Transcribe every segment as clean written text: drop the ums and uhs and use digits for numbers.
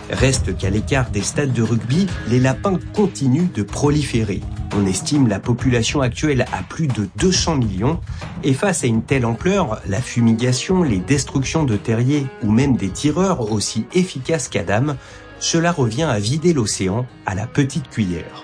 Reste qu'à l'écart des stades de rugby, les lapins continuent de proliférer. On estime la population actuelle à plus de 200 millions. Et face à une telle ampleur, la fumigation, les destructions de terriers ou même des tireurs aussi efficaces qu'Adam, cela revient à vider l'océan à la petite cuillère.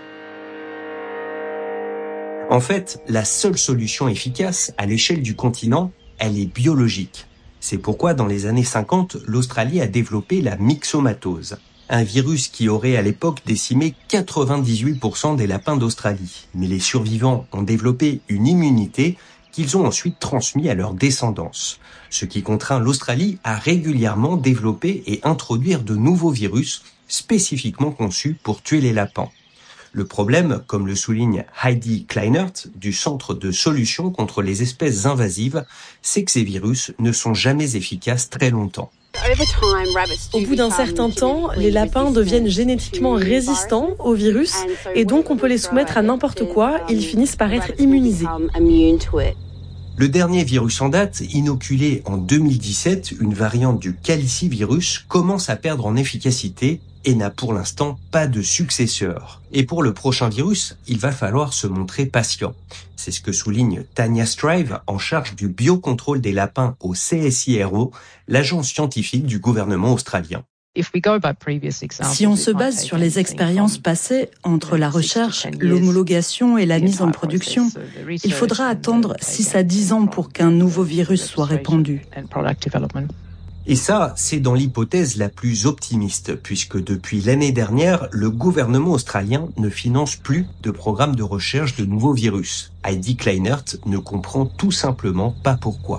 En fait, la seule solution efficace à l'échelle du continent, elle est biologique. C'est pourquoi dans les années 50, l'Australie a développé la myxomatose, un virus qui aurait à l'époque décimé 98% des lapins d'Australie. Mais les survivants ont développé une immunité qu'ils ont ensuite transmise à leur descendance, ce qui contraint l'Australie à régulièrement développer et introduire de nouveaux virus spécifiquement conçus pour tuer les lapins. Le problème, comme le souligne Heidi Kleinert du Centre de solutions contre les espèces invasives, c'est que ces virus ne sont jamais efficaces très longtemps. Au bout d'un certain temps, les lapins deviennent génétiquement résistants au virus et donc on peut les soumettre à n'importe quoi, ils finissent par être immunisés. Le dernier virus en date, inoculé en 2017, une variante du calicivirus, commence à perdre en efficacité et n'a pour l'instant pas de successeur. Et pour le prochain virus, il va falloir se montrer patient. C'est ce que souligne Tanya Strive, en charge du biocontrôle des lapins au CSIRO, l'agence scientifique du gouvernement australien. Si on se base sur les expériences passées entre la recherche, l'homologation et la mise en production, il faudra attendre 6 à 10 ans pour qu'un nouveau virus soit répandu. Et ça, c'est dans l'hypothèse la plus optimiste, puisque depuis l'année dernière, le gouvernement australien ne finance plus de programme de recherche de nouveaux virus. Heidi Kleinert ne comprend tout simplement pas pourquoi.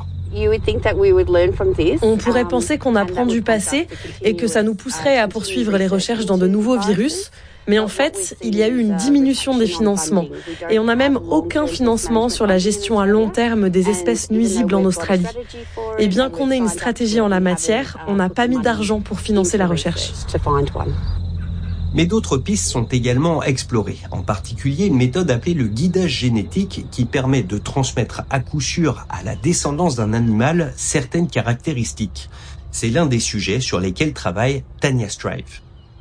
On pourrait penser qu'on apprend du passé et que ça nous pousserait à poursuivre les recherches dans de nouveaux virus, mais en fait, il y a eu une diminution des financements et on n'a même aucun financement sur la gestion à long terme des espèces nuisibles en Australie. Et bien qu'on ait une stratégie en la matière, on n'a pas mis d'argent pour financer la recherche. Mais d'autres pistes sont également explorées, en particulier une méthode appelée le guidage génétique qui permet de transmettre à coup sûr à la descendance d'un animal certaines caractéristiques. C'est l'un des sujets sur lesquels travaille Tanya Strive.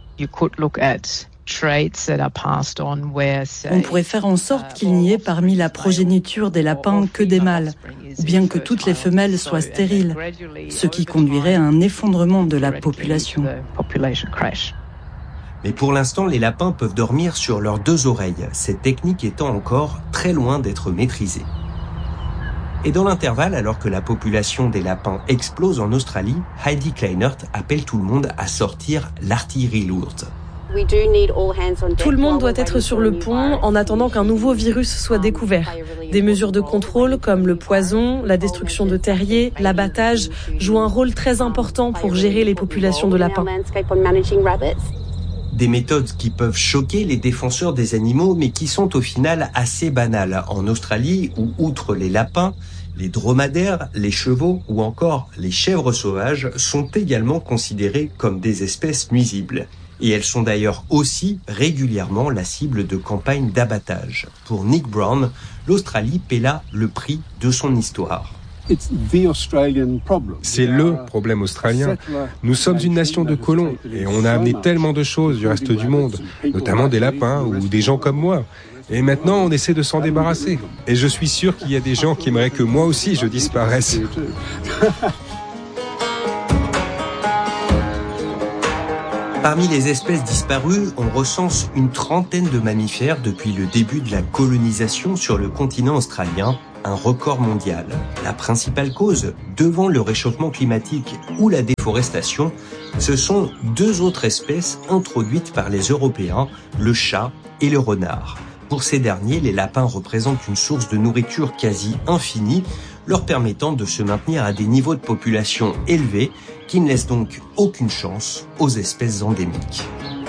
On pourrait faire en sorte qu'il n'y ait parmi la progéniture des lapins que des mâles, ou bien que toutes les femelles soient stériles, ce qui conduirait à un effondrement de la population. Mais pour l'instant, les lapins peuvent dormir sur leurs 2 oreilles, cette technique étant encore très loin d'être maîtrisée. Et dans l'intervalle, alors que la population des lapins explose en Australie, Heidi Kleinert appelle tout le monde à sortir l'artillerie lourde. Tout le monde doit être sur le pont en attendant qu'un nouveau virus soit découvert. Des mesures de contrôle comme le poison, la destruction de terriers, l'abattage jouent un rôle très important pour gérer les populations de lapins. Des méthodes qui peuvent choquer les défenseurs des animaux, mais qui sont au final assez banales. En Australie, où outre les lapins, les dromadaires, les chevaux ou encore les chèvres sauvages sont également considérés comme des espèces nuisibles. Et elles sont d'ailleurs aussi régulièrement la cible de campagnes d'abattage. Pour Nick Brown, l'Australie paie là le prix de son histoire. C'est le problème australien. Nous sommes une nation de colons et on a amené tellement de choses du reste du monde, notamment des lapins ou des gens comme moi. Et maintenant, on essaie de s'en débarrasser. Et je suis sûr qu'il y a des gens qui aimeraient que moi aussi je disparaisse. Parmi les espèces disparues, on recense une trentaine de mammifères depuis le début de la colonisation sur le continent australien, un record mondial. La principale cause, devant le réchauffement climatique ou la déforestation, ce sont 2 autres espèces introduites par les Européens, le chat et le renard. Pour ces derniers, les lapins représentent une source de nourriture quasi infinie, leur permettant de se maintenir à des niveaux de population élevés qui ne laissent donc aucune chance aux espèces endémiques.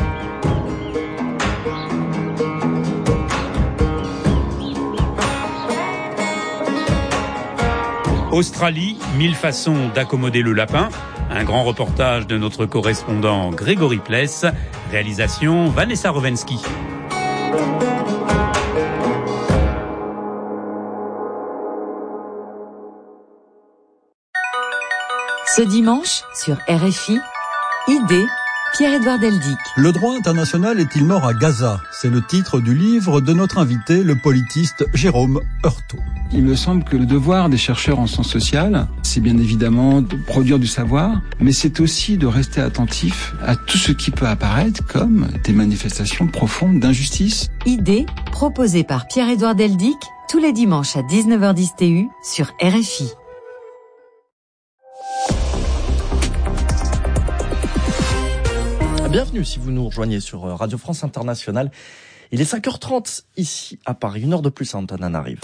Australie, 1000 façons d'accommoder le lapin. Un grand reportage de notre correspondant Grégory Pless. Réalisation Vanessa Rovensky. Ce dimanche, sur RFI, idées Pierre-Édouard Deldic. Le droit international est-il mort à Gaza ? C'est le titre du livre de notre invité, le politiste Jérôme Heurtaud. Il me semble que le devoir des chercheurs en sciences sociales, c'est bien évidemment de produire du savoir, mais c'est aussi de rester attentif à tout ce qui peut apparaître comme des manifestations profondes d'injustice. Idée proposée par Pierre-Édouard Deldic tous les dimanches à 19h10 TU sur RFI. Bienvenue si vous nous rejoignez sur Radio France Internationale. Il est 5h30 ici à Paris, 1 heure de plus à Antananarive.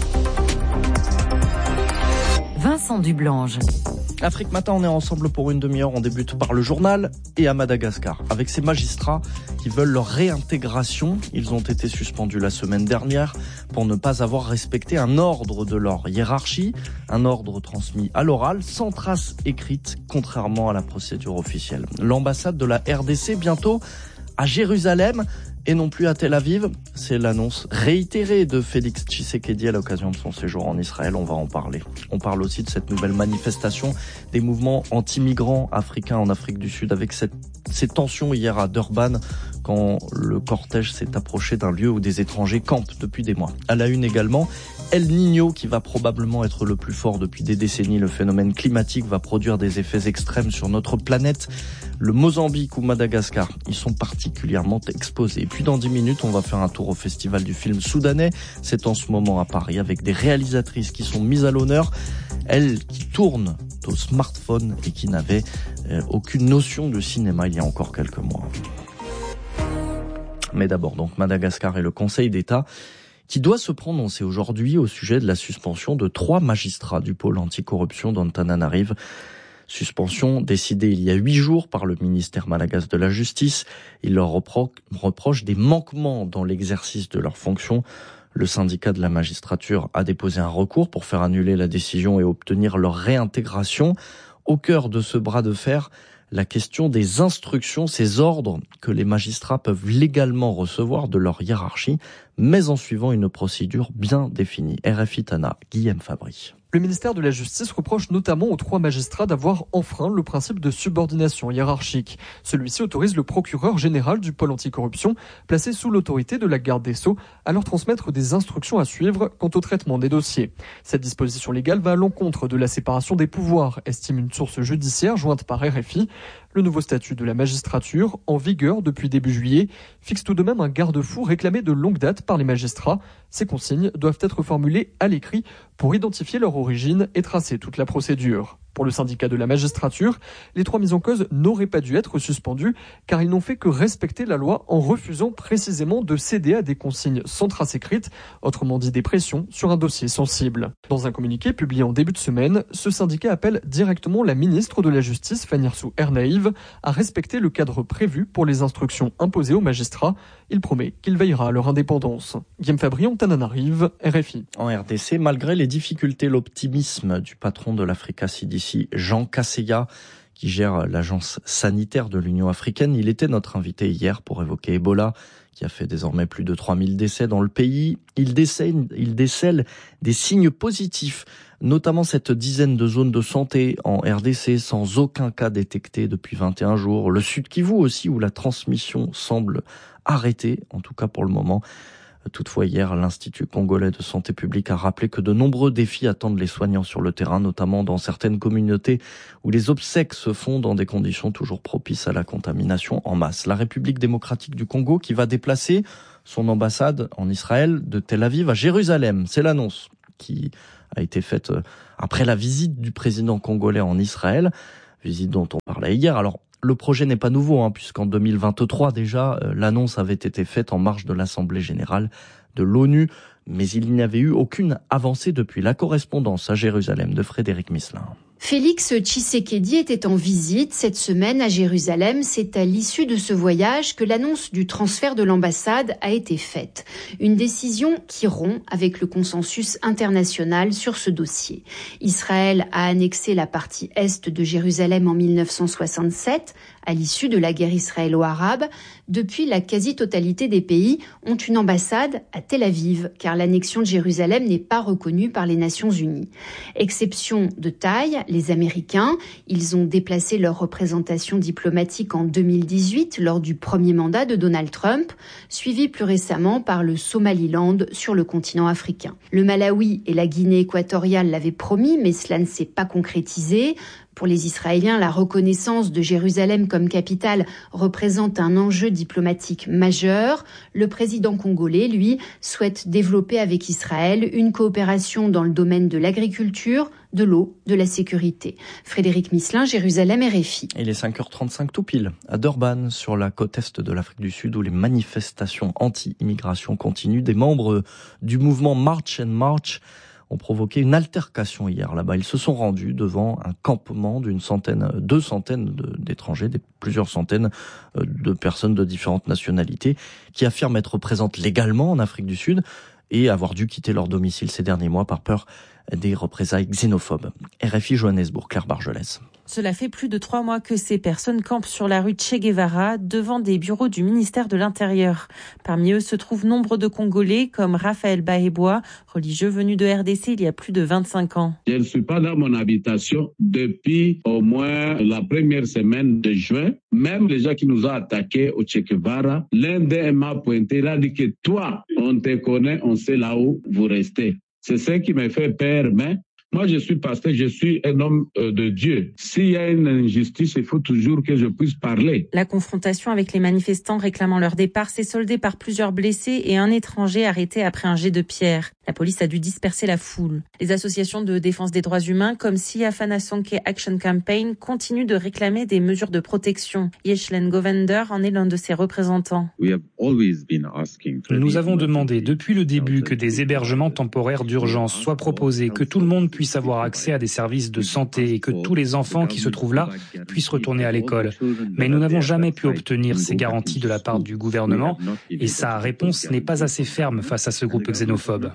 Vincent Dublange. Afrique Matin, on est ensemble pour une demi-heure. On débute par le journal et à Madagascar, avec ces magistrats qui veulent leur réintégration. Ils ont été suspendus la semaine dernière pour ne pas avoir respecté un ordre de leur hiérarchie, un ordre transmis à l'oral, sans trace écrite, contrairement à la procédure officielle. L'ambassade de la RDC, bientôt à Jérusalem, et non plus à Tel Aviv. C'est l'annonce réitérée de Félix Tshisekedi à l'occasion de son séjour en Israël. On va en parler. On parle aussi de cette nouvelle manifestation des mouvements anti-migrants africains en Afrique du Sud, avec ces tensions hier à Durban quand le cortège s'est approché d'un lieu où des étrangers campent depuis des mois. À la une également, El Niño qui va probablement être le plus fort depuis des décennies. Le phénomène climatique va produire des effets extrêmes sur notre planète. Le Mozambique ou Madagascar y sont particulièrement exposés. Et puis dans 10 minutes, on va faire un tour au festival du film soudanais. C'est en ce moment à Paris avec des réalisatrices qui sont mises à l'honneur. Elles qui tournent au smartphone et qui n'avaient aucune notion de cinéma il y a encore quelques mois. Mais d'abord donc Madagascar et le Conseil d'État qui doit se prononcer aujourd'hui au sujet de la suspension de 3 magistrats du pôle anticorruption d'Antananarive. Suspension décidée il y a 8 jours par le ministère malagasy de la Justice. Il leur reproche des manquements dans l'exercice de leurs fonctions. Le syndicat de la magistrature a déposé un recours pour faire annuler la décision et obtenir leur réintégration. Au cœur de ce bras de fer, la question des instructions, ces ordres que les magistrats peuvent légalement recevoir de leur hiérarchie, mais en suivant une procédure bien définie. RFI Tana, Guillaume Fabry. Le ministère de la Justice reproche notamment aux 3 magistrats d'avoir enfreint le principe de subordination hiérarchique. Celui-ci autorise le procureur général du pôle anticorruption, placé sous l'autorité de la garde des Sceaux, à leur transmettre des instructions à suivre quant au traitement des dossiers. Cette disposition légale va à l'encontre de la séparation des pouvoirs, estime une source judiciaire jointe par RFI. Le nouveau statut de la magistrature, en vigueur depuis début juillet, fixe tout de même un garde-fou réclamé de longue date par les magistrats. Ces consignes doivent être formulées à l'écrit pour identifier leur origine et tracer toute la procédure. Pour le syndicat de la magistrature, les 3 mises en cause n'auraient pas dû être suspendus car ils n'ont fait que respecter la loi en refusant précisément de céder à des consignes sans trace écrite, autrement dit des pressions sur un dossier sensible. Dans un communiqué publié en début de semaine, ce syndicat appelle directement la ministre de la Justice, Fanirsu Ernaïv, à respecter le cadre prévu pour les instructions imposées aux magistrats. Il promet qu'il veillera à leur indépendance. Guillaume Fabry, Antananarive, RFI. En RDC, malgré les difficultés, l'optimisme du patron de l'Africa CDC, Jean Kaseya, qui gère l'agence sanitaire de l'Union africaine, il était notre invité hier pour évoquer Ebola, qui a fait désormais plus de 3000 décès dans le pays. Il décèle des signes positifs, notamment cette dizaine de zones de santé en RDC sans aucun cas détecté depuis 21 jours. Le Sud Kivu aussi, où la transmission semble arrêtée, en tout cas pour le moment. Toutefois, hier, l'Institut congolais de santé publique a rappelé que de nombreux défis attendent les soignants sur le terrain, notamment dans certaines communautés où les obsèques se font dans des conditions toujours propices à la contamination en masse. La République démocratique du Congo qui va déplacer son ambassade en Israël de Tel Aviv à Jérusalem. C'est l'annonce qui a été faite après la visite du président congolais en Israël, visite dont on parlait hier. Alors, le projet n'est pas nouveau, puisqu'en 2023 déjà, l'annonce avait été faite en marge de l'Assemblée générale de l'ONU, mais il n'y avait eu aucune avancée depuis. La correspondance à Jérusalem de Frédéric Misselin. Félix Tshisekedi était en visite cette semaine à Jérusalem. C'est à l'issue de ce voyage que l'annonce du transfert de l'ambassade a été faite. Une décision qui rompt avec le consensus international sur ce dossier. Israël a annexé la partie est de Jérusalem en 1967, à l'issue de la guerre israélo-arabe. Depuis, la quasi-totalité des pays ont une ambassade à Tel Aviv, car l'annexion de Jérusalem n'est pas reconnue par les Nations Unies. Exception de taille, les Américains. Ils ont déplacé leur représentation diplomatique en 2018 lors du premier mandat de Donald Trump, suivi plus récemment par le Somaliland sur le continent africain. Le Malawi et la Guinée équatoriale l'avaient promis, mais cela ne s'est pas concrétisé. Pour les Israéliens, la reconnaissance de Jérusalem comme capitale représente un enjeu diplomatique majeur. Le président congolais, lui, souhaite développer avec Israël une coopération dans le domaine de l'agriculture, de l'eau, de la sécurité. Frédéric Misselin, Jérusalem, RFI. Il est 5h35 tout pile, à Durban, sur la côte est de l'Afrique du Sud, où les manifestations anti-immigration continuent. Des membres du mouvement March and March ont provoqué une altercation hier là-bas. Ils se sont rendus devant un campement d'une centaine, 200 d'étrangers, plusieurs centaines de personnes de différentes nationalités qui affirment être présentes légalement en Afrique du Sud et avoir dû quitter leur domicile ces derniers mois par peur des représailles xénophobes. RFI Johannesburg, Claire Bargelès. Cela fait plus de 3 mois que ces personnes campent sur la rue Che Guevara devant des bureaux du ministère de l'Intérieur. Parmi eux se trouvent nombre de Congolais comme Raphaël Bahebois, religieux venu de RDC il y a plus de 25 ans. Je ne suis pas dans mon habitation depuis au moins la première semaine de juin. Même les gens qui nous ont attaqués au Che Guevara, l'un d'eux m'a pointé, il a dit que toi, on te connaît, on sait là où vous restez. C'est ça qui me fait peur, mais moi, je suis pasteur, je suis un homme de Dieu. S'il y a une injustice, il faut toujours que je puisse parler. La confrontation avec les manifestants réclamant leur départ s'est soldée par plusieurs blessés et un étranger arrêté après un jet de pierre. La police a dû disperser la foule. Les associations de défense des droits humains comme Siafana Sonke Action Campaign continuent de réclamer des mesures de protection. Yeshlen Govender en est l'un de ses représentants. Nous avons demandé depuis le début que des hébergements temporaires d'urgence soient proposés, que tout le monde puisse avoir accès à des services de santé et que tous les enfants qui se trouvent là puissent retourner à l'école. Mais nous n'avons jamais pu obtenir ces garanties de la part du gouvernement et sa réponse n'est pas assez ferme face à ce groupe xénophobe.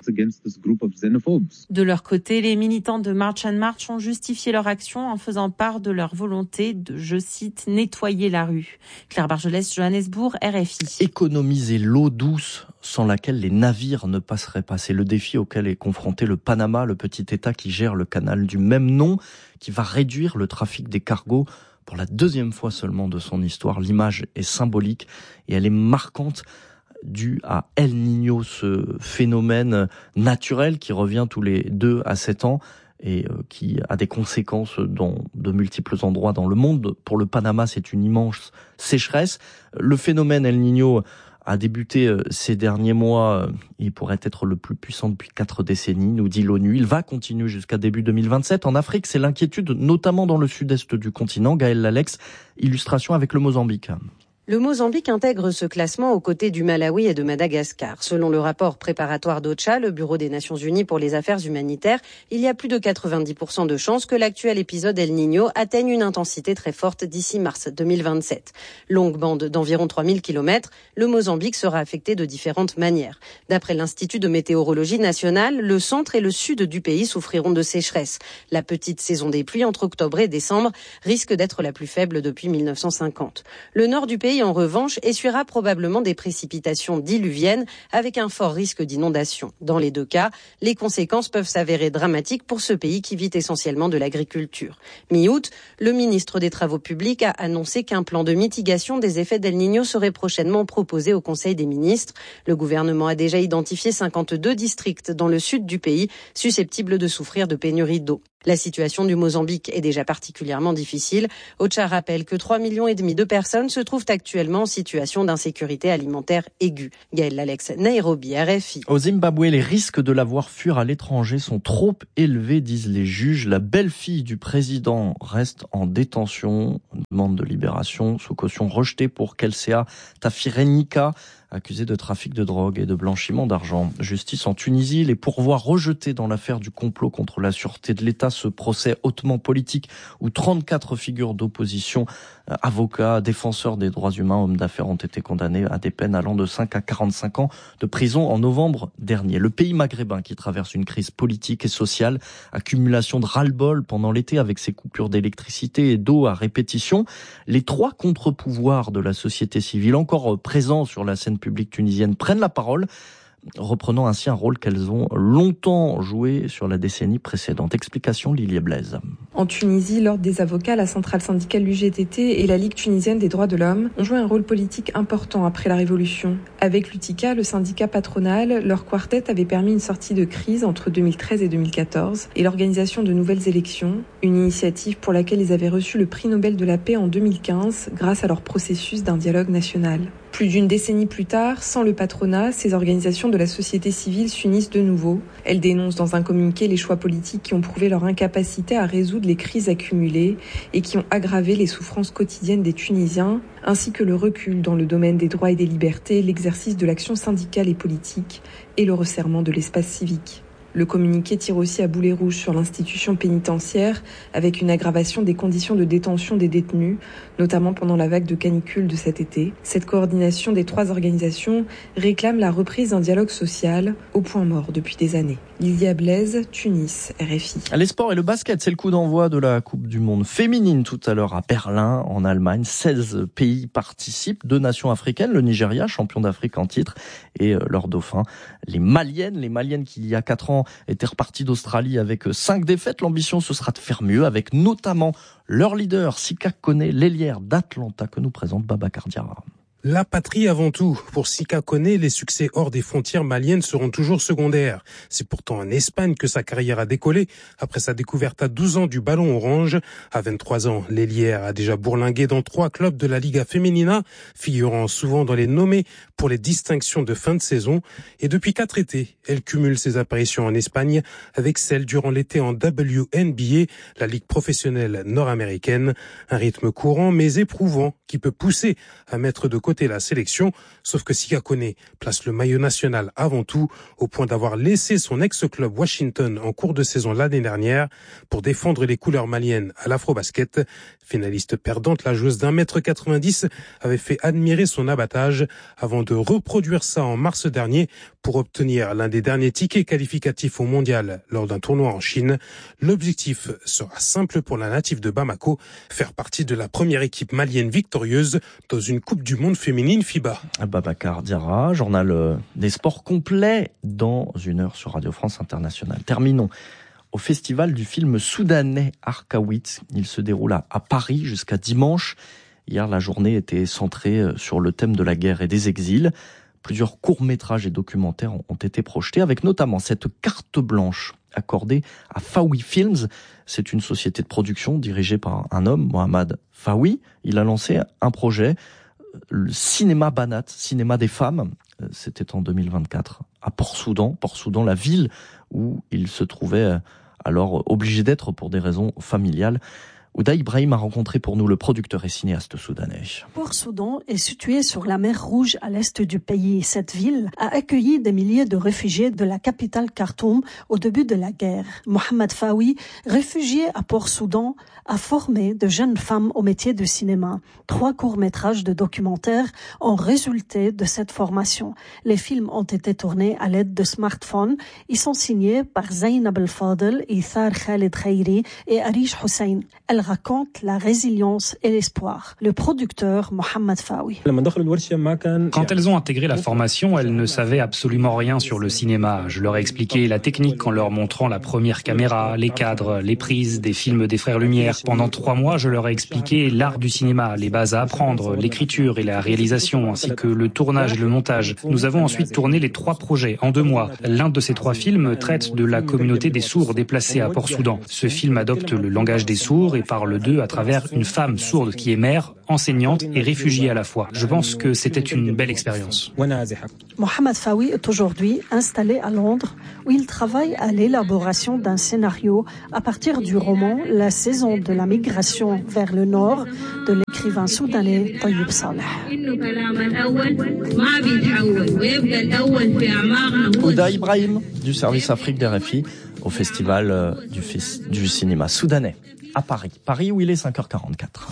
De leur côté, les militants de March and March ont justifié leur action en faisant part de leur volonté de, je cite, nettoyer la rue. Claire Bargelès, Johannesburg, RFI. Économiser l'eau douce sans laquelle les navires ne passeraient pas. C'est le défi auquel est confronté le Panama, le petit État qui gère le canal du même nom, qui va réduire le trafic des cargos pour la deuxième fois seulement de son histoire. L'image est symbolique et elle est marquante, due à El Niño, ce phénomène naturel qui revient tous les 2 à 7 ans et qui a des conséquences dans de multiples endroits dans le monde. Pour le Panama, c'est une immense sécheresse. Le phénomène El Niño a débuté ces derniers mois. Il pourrait être le plus puissant depuis 4 décennies, nous dit l'ONU. Il va continuer jusqu'à début 2027. En Afrique, c'est l'inquiétude, notamment dans le sud-est du continent. Gaël Lalex, illustration avec le Mozambique. Le Mozambique intègre ce classement aux côtés du Malawi et de Madagascar. Selon le rapport préparatoire d'OCHA, le Bureau des Nations Unies pour les affaires humanitaires, il y a plus de 90% de chances que l'actuel épisode El Niño atteigne une intensité très forte d'ici mars 2027. Longue bande d'environ 3000 km, le Mozambique sera affecté de différentes manières. D'après l'Institut de météorologie nationale, le centre et le sud du pays souffriront de sécheresse. La petite saison des pluies entre octobre et décembre risque d'être la plus faible depuis 1950. Le nord du pays, en revanche, essuiera probablement des précipitations diluviennes avec un fort risque d'inondation. Dans les 2 cas, les conséquences peuvent s'avérer dramatiques pour ce pays qui vit essentiellement de l'agriculture. Mi-août, le ministre des Travaux publics a annoncé qu'un plan de mitigation des effets d'El Niño serait prochainement proposé au Conseil des ministres. Le gouvernement a déjà identifié 52 districts dans le sud du pays susceptibles de souffrir de pénurie d'eau. La situation du Mozambique est déjà particulièrement difficile. OCHA rappelle que 3,5 millions de personnes se trouvent actuellement en situation d'insécurité alimentaire aiguë. Gaël Lalex, Nairobi, RFI. Au Zimbabwe, les risques de la voir fuir à l'étranger sont trop élevés, disent les juges. La belle-fille du président reste en détention. Demande de libération sous caution rejetée pour Kelsea Tafirenika, accusé de trafic de drogue et de blanchiment d'argent. Justice en Tunisie, les pourvois rejetés dans l'affaire du complot contre la sûreté de l'État, ce procès hautement politique où 34 figures d'opposition, avocats, défenseurs des droits humains, hommes d'affaires ont été condamnés à des peines allant de 5 à 45 ans de prison en novembre dernier. Le pays maghrébin qui traverse une crise politique et sociale, accumulation de ras-le-bol pendant l'été avec ses coupures d'électricité et d'eau à répétition. Les 3 contre-pouvoirs de la société civile encore présents sur la scène publique tunisienne prennent la parole. reprenant ainsi un rôle qu'elles ont longtemps joué sur la décennie précédente. Explication Lilié Blaise. En Tunisie, l'Ordre des avocats, la centrale syndicale UGTT et la Ligue tunisienne des droits de l'homme ont joué un rôle politique important après la Révolution. Avec l'UTICA, le syndicat patronal, leur quartet avait permis une sortie de crise entre 2013 et 2014 et l'organisation de nouvelles élections, une initiative pour laquelle ils avaient reçu le prix Nobel de la paix en 2015 grâce à leur processus d'un dialogue national. Plus d'une décennie plus tard, sans le patronat, ces organisations de la société civile s'unissent de nouveau. Elles dénoncent dans un communiqué les choix politiques qui ont prouvé leur incapacité à résoudre les crises accumulées et qui ont aggravé les souffrances quotidiennes des Tunisiens, ainsi que le recul dans le domaine des droits et des libertés, l'exercice de l'action syndicale et politique et le resserrement de l'espace civique. Le communiqué tire aussi à boulet rouge sur l'institution pénitentiaire avec une aggravation des conditions de détention des détenus, notamment pendant la vague de canicule de cet été. Cette coordination des trois organisations réclame la reprise d'un dialogue social au point mort depuis des années. Lilia Blaise, Tunis, RFI. Les sports et le basket, c'est le coup d'envoi de la Coupe du Monde féminine tout à l'heure à Berlin, en Allemagne. 16 pays participent, 2 nations africaines, le Nigeria, champion d'Afrique en titre, et leur dauphin, les Maliennes qui il y a 4 ans étaient reparties d'Australie avec 5 défaites. L'ambition, ce sera de faire mieux, avec notamment leur leader, Sika Kone, l'ailière d'Atlanta, que nous présente Babacar Diarra. La patrie avant tout. Pour Sika Kone, les succès hors des frontières maliennes seront toujours secondaires. C'est pourtant en Espagne que sa carrière a décollé après sa découverte à 12 ans du ballon orange. À 23 ans, l'ailière a déjà bourlingué dans 3 clubs de la Liga Femenina, figurant souvent dans les nommés pour les distinctions de fin de saison. Et depuis 4 étés, elle cumule ses apparitions en Espagne avec celles durant l'été en WNBA, la ligue professionnelle nord-américaine. Un rythme courant mais éprouvant qui peut pousser à mettre de côté la sélection, sauf que Sika Kone place le maillot national avant tout, au point d'avoir laissé son ex-club Washington en cours de saison l'année dernière pour défendre les couleurs maliennes à l'Afrobasket. Finaliste perdante, la joueuse d'1m90 avait fait admirer son abattage avant de reproduire ça en mars dernier pour obtenir l'un des derniers tickets qualificatifs au mondial lors d'un tournoi en Chine. L'objectif sera simple pour la native de Bamako, faire partie de la première équipe malienne victorieuse dans une Coupe du Monde féminine FIBA. Babacar Diarra, journal des sports complet dans 1 heure sur Radio France Internationale. Terminons au festival du film soudanais Arkaouit. Il se déroule à Paris jusqu'à dimanche. Hier, la journée était centrée sur le thème de la guerre et des exils. Plusieurs courts-métrages et documentaires ont été projetés, avec notamment cette carte blanche accordée à Fawi Films. C'est une société de production dirigée par un homme, Mohamed Fawi. Il a lancé un projet, le Cinéma Banat, Cinéma des femmes. C'était en 2024 à Port-Soudan, la ville où il se trouvait alors obligé d'être pour des raisons familiales. Ouda Ibrahim a rencontré pour nous le producteur et cinéaste soudanais. Port-Soudan est situé sur la mer Rouge à l'est du pays. Cette ville a accueilli des milliers de réfugiés de la capitale Khartoum au début de la guerre. Mohamed Fawi, réfugié à Port-Soudan, a formé de jeunes femmes au métier du cinéma. 3 courts-métrages de documentaires ont résulté de cette formation. Les films ont été tournés à l'aide de smartphones. Ils sont signés par Zainab El-Fadel, Ithar Khaled Khairi et Arish Hussein. Elles racontent la résilience et l'espoir. Le producteur Mohamed Fawi. Quand elles ont intégré la formation, elles ne savaient absolument rien sur le cinéma. Je leur ai expliqué la technique en leur montrant la première caméra, les cadres, les prises des films des Frères Lumière. Pendant 3 mois, je leur ai expliqué l'art du cinéma, les bases à apprendre, l'écriture et la réalisation, ainsi que le tournage et le montage. Nous avons ensuite tourné les 3 projets en 2 mois. L'un de ces 3 films traite de la communauté des sourds déplacés à Port-Soudan. Ce film adopte le langage des sourds et parle d'eux à travers une femme sourde qui est mère, enseignante et réfugiée à la fois. Je pense que c'était une belle expérience. Mohamed Fawi est aujourd'hui installé à Londres où il travaille à l'élaboration d'un scénario à partir du roman La saison de la migration vers le nord de l'écrivain soudanais Tayyib Saleh. Ouda Ibrahim du service Afrique d'RFI au festival du cinéma soudanais à Paris. Paris où il est 5h44.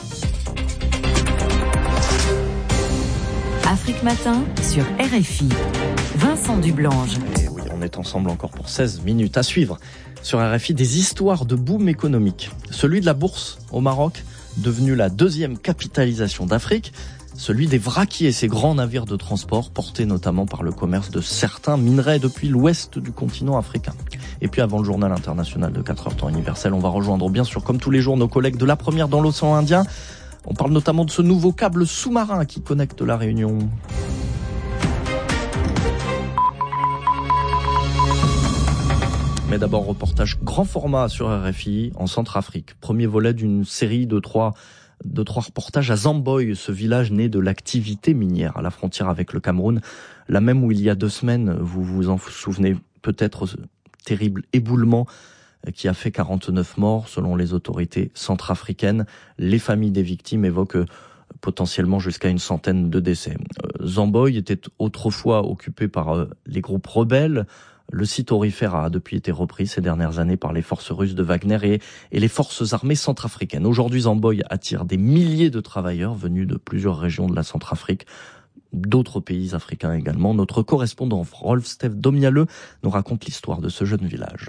Afrique Matin sur RFI. Vincent Dublange. Et oui, on est ensemble encore pour 16 minutes à suivre. Sur RFI, des histoires de boom économique. Celui de la bourse au Maroc devenu la deuxième capitalisation d'Afrique, celui des vraquiers, ces grands navires de transport portés notamment par le commerce de certains minerais depuis l'ouest du continent africain. Et puis avant le journal international de 4h temps universel, on va rejoindre bien sûr comme tous les jours nos collègues de la Première dans l'océan Indien. On parle notamment de ce nouveau câble sous-marin qui connecte la Réunion. Mais d'abord, reportage grand format sur RFI en Centrafrique. Premier volet d'une série de trois reportages à Zamboy, ce village né de l'activité minière à la frontière avec le Cameroun. La même où il y a 2 semaines, vous vous en souvenez peut-être, ce terrible éboulement qui a fait 49 morts selon les autorités centrafricaines. Les familles des victimes évoquent potentiellement jusqu'à une centaine de décès. Zamboy était autrefois occupé par les groupes rebelles. Le site aurifère a depuis été repris ces dernières années par les forces russes de Wagner et les forces armées centrafricaines. Aujourd'hui, Zamboy attire des milliers de travailleurs venus de plusieurs régions de la Centrafrique, d'autres pays africains également. Notre correspondant Rolf-Steve Domialeux nous raconte l'histoire de ce jeune village.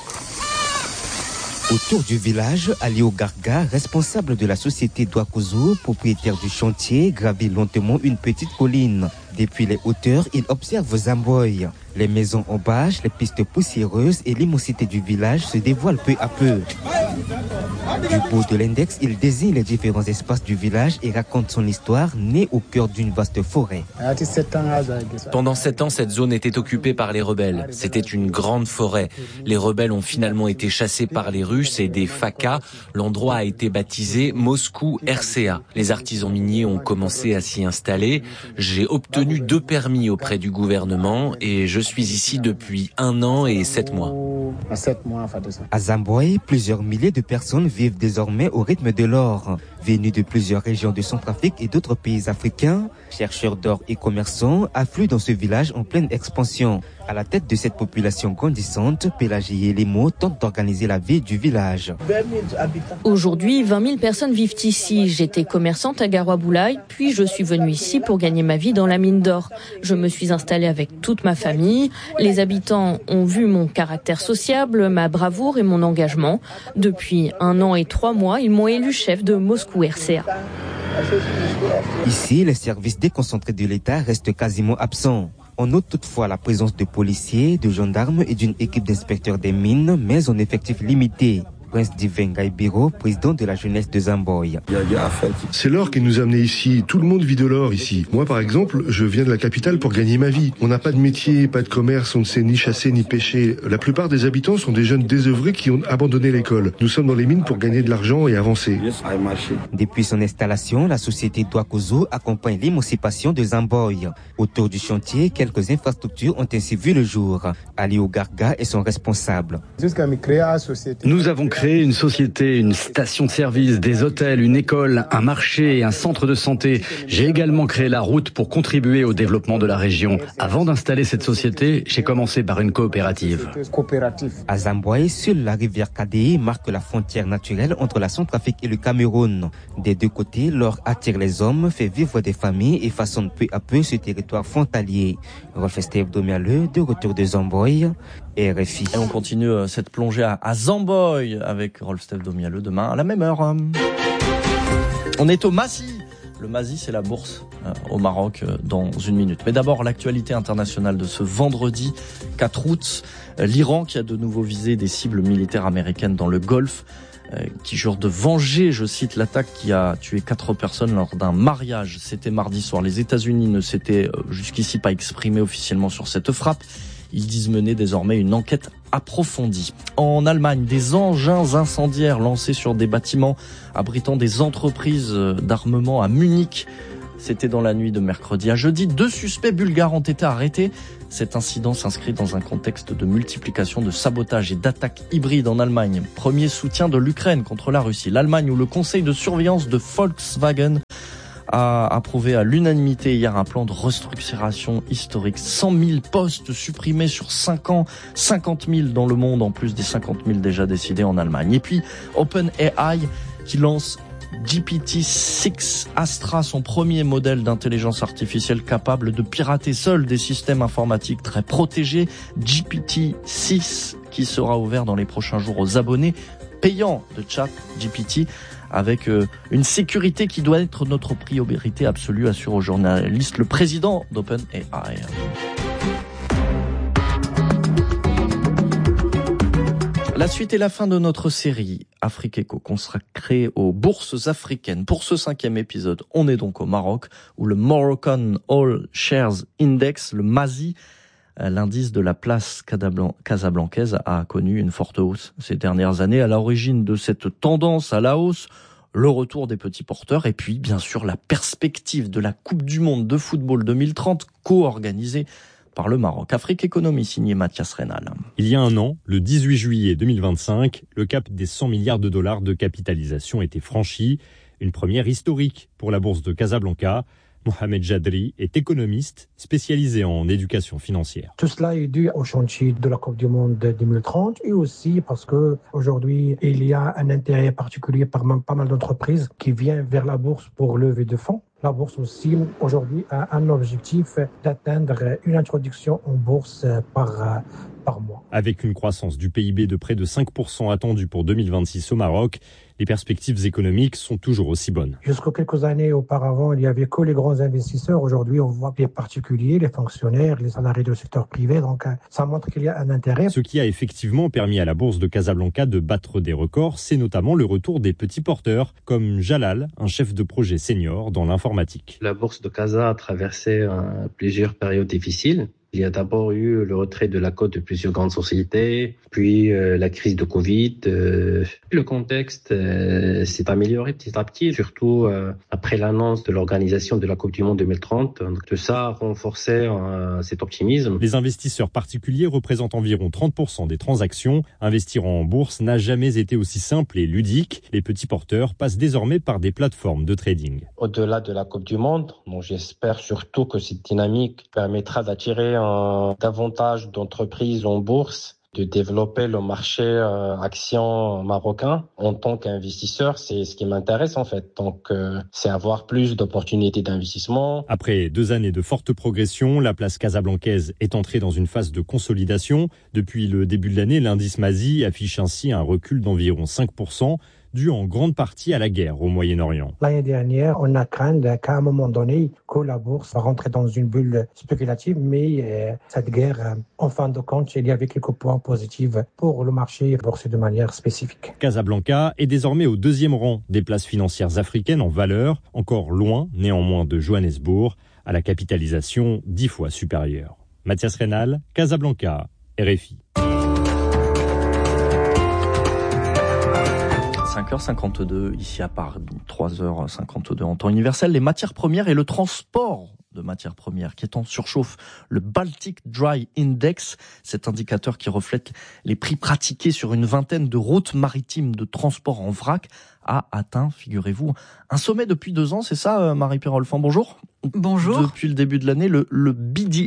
Autour du village, Alio Garga, responsable de la société Douakozo, propriétaire du chantier, gravit lentement une petite colline. Depuis les hauteurs, il observe Zamboy. Les maisons en bâche, les pistes poussiéreuses et l'immensité du village se dévoilent peu à peu. Du bout de l'index, il désigne les différents espaces du village et raconte son histoire, née au cœur d'une vaste forêt. Pendant 7 ans, cette zone était occupée par les rebelles. C'était une grande forêt. Les rebelles ont finalement été chassés par les Russes et des FACA. L'endroit a été baptisé Moscou RCA. Les artisans miniers ont commencé à s'y installer. J'ai obtenu 2 permis auprès du gouvernement et je suis ici depuis 1 an et 7 mois. À Zamboy, plusieurs milliers de personnes vivent désormais au rythme de l'or. Venus de plusieurs régions de Centrafrique et d'autres pays africains, chercheurs d'or et commerçants affluent dans ce village en pleine expansion. À la tête de cette population grandissante, Pélagie et Lemo tentent d'organiser la vie du village. Aujourd'hui, 20 000 personnes vivent ici. J'étais commerçante à Garoua-Boulaye, puis je suis venue ici pour gagner ma vie dans la mine d'or. Je me suis installée avec toute ma famille. Les habitants ont vu mon caractère sociable, ma bravoure et mon engagement. Depuis 1 an et 3 mois, ils m'ont élu chef de Moscou RCA. Ici, les services déconcentrés de l'État restent quasiment absents. On note toutefois la présence de policiers, de gendarmes et d'une équipe d'inspecteurs des mines, mais en effectif limité. Prince Divin Gaibiro, président de la jeunesse de Zamboy. C'est l'or qui nous a amenés ici. Tout le monde vit de l'or ici. Moi, par exemple, je viens de la capitale pour gagner ma vie. On n'a pas de métier, pas de commerce, on ne sait ni chasser ni pêcher. La plupart des habitants sont des jeunes désœuvrés qui ont abandonné l'école. Nous sommes dans les mines pour gagner de l'argent et avancer. Depuis son installation, la société Douakozo accompagne l'émancipation de Zamboy. Autour du chantier, quelques infrastructures ont ainsi vu le jour. Alio Garga est son responsable. Nous avons créé une société, une station de service, des hôtels, une école, un marché et un centre de santé. J'ai également créé la route pour contribuer au développement de la région. Avant d'installer cette société, j'ai commencé par une coopérative. À Zamboy, seule la rivière Kadé marque la frontière naturelle entre la Centrafrique et le Cameroun. Des 2 côtés, l'or attire les hommes, fait vivre des familles et façonne peu à peu ce territoire frontalier. Rolf-Steve Domialeux, de retour de Zamboy. RFI. Et on continue cette plongée à Zamboy avec Rolf-Steve Domialeux demain à la même heure. On est au Mazi. Le Mazi, c'est la bourse au Maroc dans 1 minute. Mais d'abord, l'actualité internationale de ce vendredi 4 août. L'Iran qui a de nouveau visé des cibles militaires américaines dans le Golfe, qui jure de venger, je cite, l'attaque qui a tué 4 personnes lors d'un mariage. C'était mardi soir. Les États-Unis ne s'étaient jusqu'ici pas exprimés officiellement sur cette frappe. Ils disent mener désormais une enquête approfondie. En Allemagne, des engins incendiaires lancés sur des bâtiments abritant des entreprises d'armement à Munich. C'était dans la nuit de mercredi à jeudi. 2 suspects bulgares ont été arrêtés. Cet incident s'inscrit dans un contexte de multiplication de sabotages et d'attaques hybrides en Allemagne. Premier soutien de l'Ukraine contre la Russie. L'Allemagne où le conseil de surveillance de Volkswagen a approuvé à l'unanimité hier un plan de restructuration historique. 100 000 postes supprimés sur 5 ans, 50 000 dans le monde, en plus des 50 000 déjà décidés en Allemagne. Et puis OpenAI qui lance GPT-6 Astra, son premier modèle d'intelligence artificielle capable de pirater seul des systèmes informatiques très protégés. GPT-6 qui sera ouvert dans les prochains jours aux abonnés payants de ChatGPT. avec une sécurité qui doit être notre priorité absolue, assure aux journalistes le président d'OpenAI. La suite et la fin de notre série Afrique Eco consacrée aux bourses africaines. Pour ce 5e épisode, on est donc au Maroc, où le Moroccan All Shares Index, le MASI, l'indice de la place casablancaise, a connu une forte hausse ces dernières années. À l'origine de cette tendance à la hausse, le retour des petits porteurs et puis bien sûr la perspective de la Coupe du Monde de football 2030 co-organisée par le Maroc. Afrique Économie, signé Mathias Reynal. Il y a un an, le 18 juillet 2025, le cap des 100 milliards de dollars de capitalisation était franchi. Une première historique pour la bourse de Casablanca. Mohamed Jadri est économiste spécialisé en éducation financière. Tout cela est dû au chantier de la Coupe du Monde 2030 et aussi parce que aujourd'hui il y a un intérêt particulier par pas mal d'entreprises qui viennent vers la bourse pour lever de fonds. La bourse aussi, aujourd'hui, a un objectif d'atteindre une introduction en bourse par mois. Avec une croissance du PIB de près de 5% attendue pour 2026 au Maroc, les perspectives économiques sont toujours aussi bonnes. Jusqu'à quelques années auparavant, il n'y avait que les grands investisseurs. Aujourd'hui, on voit les particuliers, les fonctionnaires, les salariés du secteur privé. Donc, ça montre qu'il y a un intérêt. Ce qui a effectivement permis à la bourse de Casablanca de battre des records, c'est notamment le retour des petits porteurs, comme Jalal, un chef de projet senior dans l'informatique. La bourse de Casa a traversé plusieurs périodes difficiles. Il y a d'abord eu le retrait de la cote de plusieurs grandes sociétés, puis la crise de Covid. Le contexte s'est amélioré petit à petit, surtout après l'annonce de l'organisation de la Coupe du Monde 2030. Donc, tout ça a renforcé cet optimisme. Les investisseurs particuliers représentent environ 30% des transactions. Investir en bourse n'a jamais été aussi simple et ludique. Les petits porteurs passent désormais par des plateformes de trading. Au-delà de la Coupe du Monde, j'espère surtout que cette dynamique permettra d'attirer davantage d'entreprises en bourse, de développer le marché action marocain. En tant qu'investisseur, c'est ce qui m'intéresse en fait. Donc, c'est avoir plus d'opportunités d'investissement. Après 2 années de forte progression, la place casablancaise est entrée dans une phase de consolidation. Depuis le début de l'année, l'indice MASI affiche ainsi un recul d'environ 5%. Dû en grande partie à la guerre au Moyen-Orient. L'année dernière, on a craint qu'à un moment donné, que la bourse va rentrer dans une bulle spéculative, mais cette guerre, en fin de compte, il y avait quelques points positifs pour le marché boursier de manière spécifique. Casablanca est désormais au 2e rang des places financières africaines en valeur, encore loin néanmoins de Johannesburg, à la capitalisation 10 fois supérieure. Mathias Reynal, Casablanca, RFI. 5h52 ici à Paris, 3h52 en temps universel. Les matières premières et le transport de matières premières qui est en surchauffe. Le Baltic Dry Index, cet indicateur qui reflète les prix pratiqués sur une vingtaine de routes maritimes de transport en vrac, a atteint, figurez-vous, un sommet depuis 2 ans. C'est ça, Marie-Pierre Olfan, bonjour. Bonjour. Depuis le début de l'année, le BDI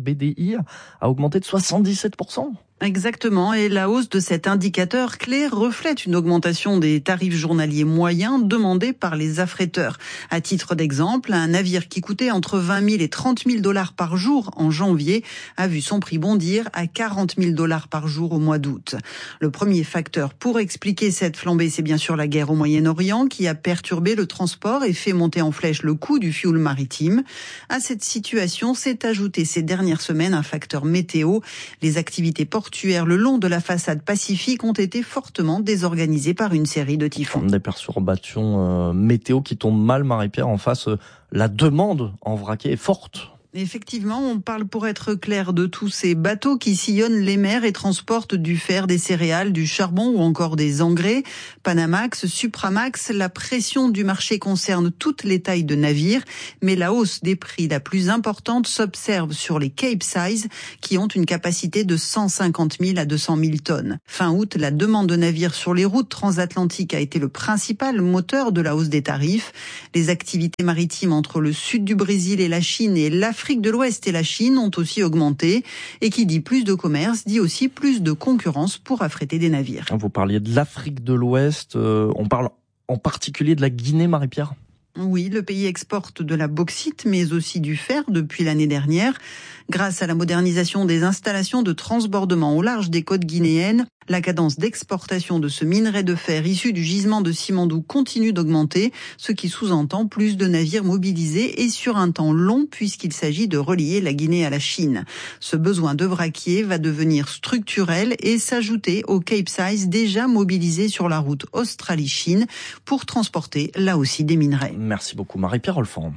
a augmenté de 77%. Exactement, et la hausse de cet indicateur clé reflète une augmentation des tarifs journaliers moyens demandés par les affréteurs. À titre d'exemple, un navire qui coûtait entre 20 000 et 30 000 dollars par jour en janvier a vu son prix bondir à 40 000 dollars par jour au mois d'août. Le premier facteur pour expliquer cette flambée, c'est bien sûr la guerre au Moyen-Orient qui a perturbé le transport et fait monter en flèche le coût du fioul maritime. À cette situation s'est ajouté ces dernières semaines un facteur météo. Les activités portuaires le long de la façade pacifique ont été fortement désorganisées par une série de typhons. Des perturbations météo qui tombent mal, Marie-Pierre, en face. La demande en vrac est forte. Effectivement, on parle pour être clair de tous ces bateaux qui sillonnent les mers et transportent du fer, des céréales, du charbon ou encore des engrais. Panamax, Supramax, la pression du marché concerne toutes les tailles de navires, mais la hausse des prix la plus importante s'observe sur les Capesize qui ont une capacité de 150 000 à 200 000 tonnes. Fin août, la demande de navires sur les routes transatlantiques a été le principal moteur de la hausse des tarifs. Les activités maritimes entre le sud du Brésil et la Chine et l'Afrique de l'Ouest et la Chine ont aussi augmenté. Et qui dit plus de commerce, dit aussi plus de concurrence pour affréter des navires. Vous parliez de l'Afrique de l'Ouest, on parle en particulier de la Guinée, Marie-Pierre ? Oui, le pays exporte de la bauxite, mais aussi du fer depuis l'année dernière. Grâce à la modernisation des installations de transbordement au large des côtes guinéennes, La cadence d'exportation de ce minerai de fer issu du gisement de Simandou continue d'augmenter, ce qui sous-entend plus de navires mobilisés et sur un temps long puisqu'il s'agit de relier la Guinée à la Chine. Ce besoin de vraquier va devenir structurel et s'ajouter au Capesize déjà mobilisé sur la route Australie-Chine pour transporter là aussi des minerais. Merci beaucoup Marie-Pierre Olfand.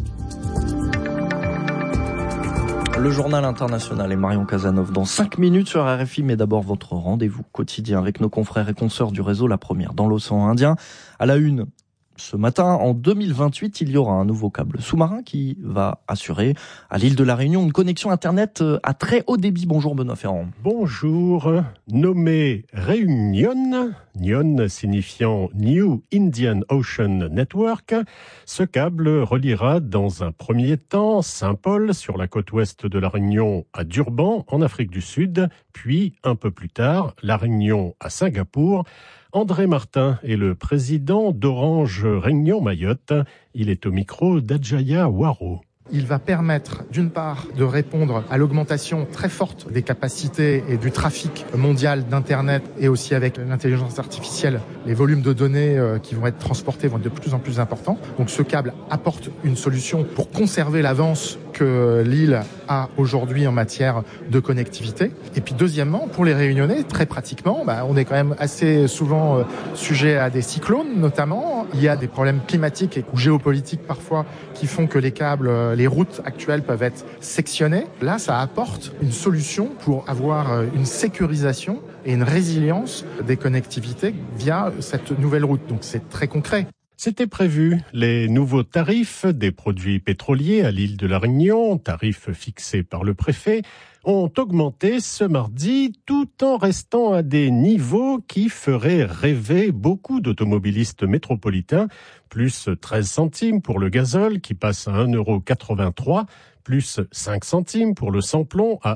Le journal international et Marion Cazeneuve dans 5 minutes sur RFI, mais d'abord votre rendez-vous quotidien avec nos confrères et consoeurs du réseau La Première dans l'océan Indien. À la une, ce matin, en 2028, il y aura un nouveau câble sous-marin qui va assurer à l'île de la Réunion une connexion Internet à très haut débit. Bonjour Benoît Ferrand. Bonjour. Nommé Réunion, Nyon signifiant New Indian Ocean Network, ce câble reliera dans un premier temps Saint-Paul sur la côte ouest de la Réunion à Durban en Afrique du Sud, puis un peu plus tard la Réunion à Singapour. André Martin est le président d'Orange Réunion Mayotte. Il est au micro d'Adjaya Waro. Il va permettre, d'une part, de répondre à l'augmentation très forte des capacités et du trafic mondial d'Internet et aussi avec l'intelligence artificielle, les volumes de données qui vont être transportés vont être de plus en plus importants. Donc ce câble apporte une solution pour conserver l'avance que l'île a aujourd'hui en matière de connectivité. Et puis deuxièmement, pour les Réunionnais, très pratiquement, on est quand même assez souvent sujet à des cyclones notamment. Il y a des problèmes climatiques et géopolitiques parfois qui font que les câbles, les routes actuelles peuvent être sectionnées. Là, ça apporte une solution pour avoir une sécurisation et une résilience des connectivités via cette nouvelle route. Donc c'est très concret. C'était prévu. Les nouveaux tarifs des produits pétroliers à l'île de la Réunion, tarifs fixés par le préfet, ont augmenté ce mardi tout en restant à des niveaux qui feraient rêver beaucoup d'automobilistes métropolitains. Plus 13 centimes pour le gazole qui passe à 1,83 €, plus 5 centimes pour le sans-plomb à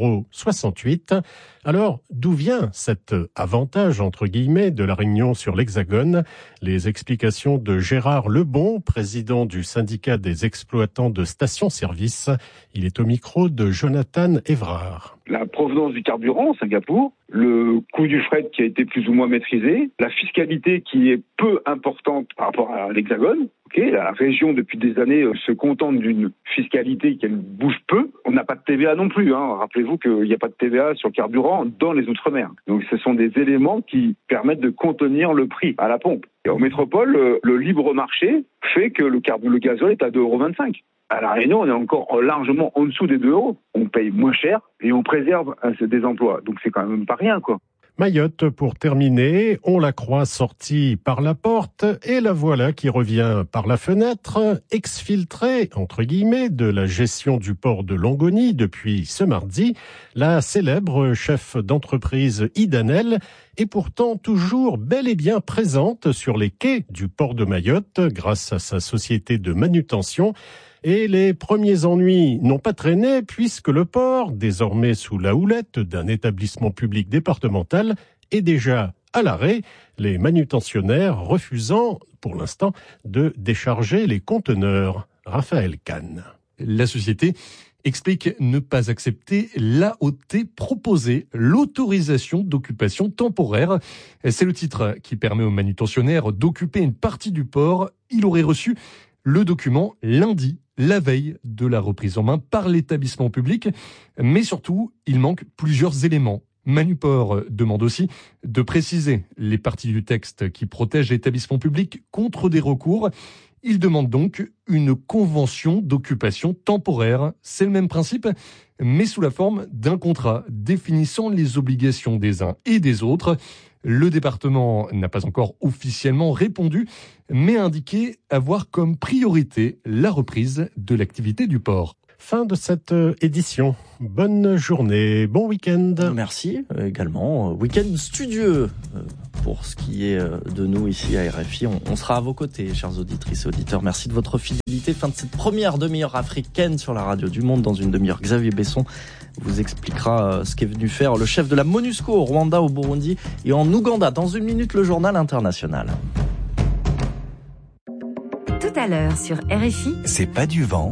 1,68 €. Alors, d'où vient cet avantage, entre guillemets, de la Réunion sur l'Hexagone? Les explications de Gérard Lebon, président du syndicat des exploitants de stations-service. Il est au micro de Jonathan Évrard. La provenance du carburant, Singapour, le coût du fret qui a été plus ou moins maîtrisé, la fiscalité qui est peu importante par rapport à l'Hexagone. La région, depuis des années, se contente d'une fiscalité qui bouge peu. On n'a pas de TVA non plus. Rappelez-vous qu'il n'y a pas de TVA sur le carburant dans les Outre-mer. Donc ce sont des éléments qui permettent de contenir le prix à la pompe. Et en métropole, le libre marché fait que le gazole est à 2,25 €. À La Réunion, on est encore largement en dessous des 2 €. On paye moins cher et on préserve des emplois. Donc c'est quand même pas rien, quoi. Mayotte, pour terminer, on la croit sortie par la porte et la voilà qui revient par la fenêtre, exfiltrée, entre guillemets, de la gestion du port de Longoni depuis ce mardi. La célèbre chef d'entreprise Idanel est pourtant toujours bel et bien présente sur les quais du port de Mayotte grâce à sa société de manutention. Et les premiers ennuis n'ont pas traîné puisque le port, désormais sous la houlette d'un établissement public départemental, est déjà à l'arrêt, les manutentionnaires refusant, pour l'instant, de décharger les conteneurs. Raphaël Kahn. La société explique ne pas accepter l'AOT proposée, l'autorisation d'occupation temporaire. C'est le titre qui permet aux manutentionnaires d'occuper une partie du port. Il aurait reçu le document lundi, la veille de la reprise en main par l'établissement public. Mais surtout, il manque plusieurs éléments. Manuport demande aussi de préciser les parties du texte qui protègent l'établissement public contre des recours. Il demande donc une convention d'occupation temporaire. C'est le même principe, mais sous la forme d'un contrat définissant les obligations des uns et des autres. Le département n'a pas encore officiellement répondu, mais a indiqué avoir comme priorité la reprise de l'activité du port. Fin de cette édition. Bonne journée, bon week-end. Merci également. Week-end studieux pour ce qui est de nous ici à RFI. On sera à vos côtés, chers auditrices et auditeurs. Merci de votre fidélité. Fin de cette première demi-heure africaine sur la radio du Monde. Dans une demi-heure, Xavier Besson vous expliquera ce qu'est venu faire le chef de la MONUSCO au Rwanda, au Burundi et en Ouganda. Dans une minute, le journal international. Tout à l'heure sur RFI. C'est pas du vent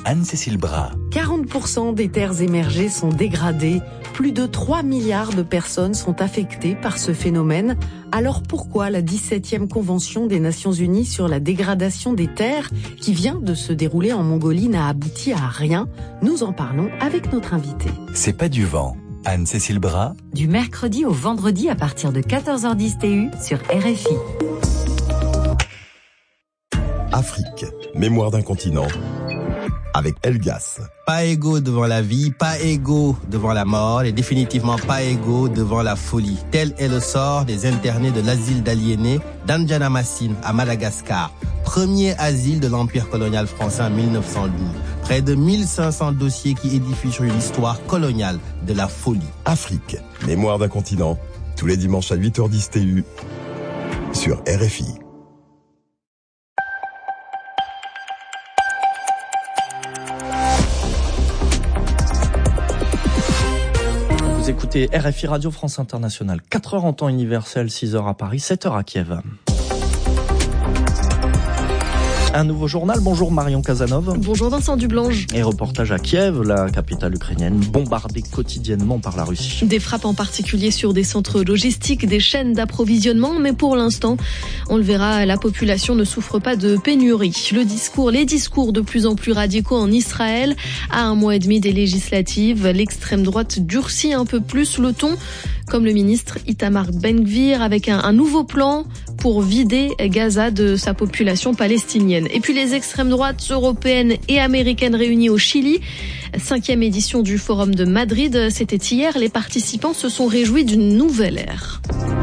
Anne-Cécile Bras. 40% des terres émergées sont dégradées. Plus de 3 milliards de personnes sont affectées par ce phénomène. Alors pourquoi la 17e Convention des Nations Unies sur la dégradation des terres, qui vient de se dérouler en Mongolie, n'a abouti à rien? Nous en parlons avec notre invité. C'est pas du vent. Anne-Cécile Bras. Du mercredi au vendredi à partir de 14h10 TU sur RFI. Afrique, mémoire d'un continent, avec Elgas. Pas égaux devant la vie, pas égaux devant la mort, et définitivement pas égaux devant la folie. Tel est le sort des internés de l'asile d'aliénés d'Andjanamasine à Madagascar, premier asile de l'Empire colonial français en 1912. Près de 1500 dossiers qui édifient sur une histoire coloniale de la folie. Afrique, mémoire d'un continent, tous les dimanches à 8h10 TU, sur RFI. Vous écoutez RFI Radio France Internationale, 4h en temps universel, 6h à Paris, 7h à Kiev. Un nouveau journal. Bonjour Marion Casanov. Bonjour Vincent Dublange. Et reportage à Kiev, la capitale ukrainienne, bombardée quotidiennement par la Russie. Des frappes en particulier sur des centres logistiques, des chaînes d'approvisionnement, mais pour l'instant, on le verra, la population ne souffre pas de pénurie. Les discours de plus en plus radicaux en Israël, à un mois et demi des législatives, l'extrême droite durcit un peu plus le ton, comme le ministre Itamar Ben-Gvir, avec un nouveau plan pour vider Gaza de sa population palestinienne. Et puis les extrêmes droites européennes et américaines réunies au Chili. 5e édition du Forum de Madrid, c'était hier. Les participants se sont réjouis d'une nouvelle ère.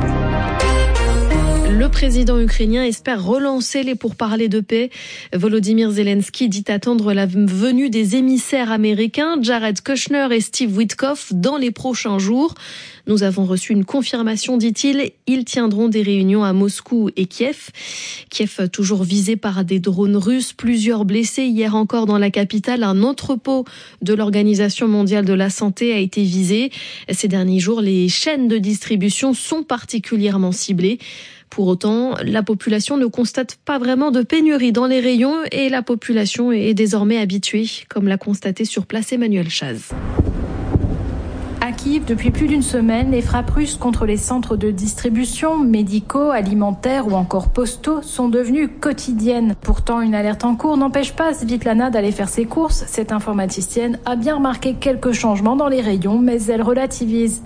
Le président ukrainien espère relancer les pourparlers de paix. Volodymyr Zelensky dit attendre la venue des émissaires américains, Jared Kushner et Steve Witkoff, dans les prochains jours. Nous avons reçu une confirmation, dit-il. Ils tiendront des réunions à Moscou et Kiev. Kiev toujours visé par des drones russes. Plusieurs blessés. Hier encore dans la capitale, un entrepôt de l'Organisation mondiale de la santé a été visé. Ces derniers jours, les chaînes de distribution sont particulièrement ciblées. Pour autant, la population ne constate pas vraiment de pénurie dans les rayons et la population est désormais habituée, comme l'a constaté sur place Emmanuel Chaz. À Kiev, depuis plus d'une semaine, les frappes russes contre les centres de distribution, médicaux, alimentaires ou encore postaux sont devenues quotidiennes. Pourtant, une alerte en cours n'empêche pas Svitlana d'aller faire ses courses. Cette informaticienne a bien remarqué quelques changements dans les rayons, mais elle relativise.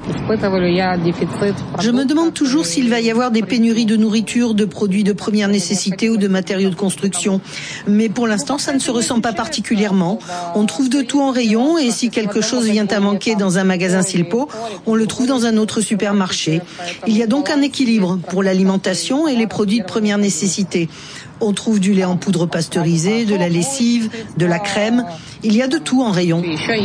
Je me demande toujours s'il va y avoir des pénuries de nourriture, de produits de première nécessité ou de matériaux de construction. Mais pour l'instant, ça ne se ressent pas particulièrement. On trouve de tout en rayon et si quelque chose vient à manquer dans un magasin Silpo, on le trouve dans un autre supermarché. Il y a donc un équilibre pour l'alimentation et les produits de première nécessité. On trouve du lait en poudre pasteurisé, de la lessive, de la crème. Il y a de tout en rayon.